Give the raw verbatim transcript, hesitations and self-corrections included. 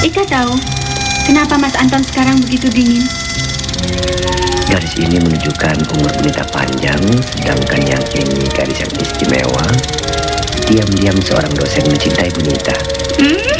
Ika tahu kenapa Mas Anton sekarang begitu dingin? Garis ini menunjukkan umur Bunita panjang, sedangkan yang ini garis yang istimewa. Diam-diam seorang dosen mencintai Bunita. Hmm?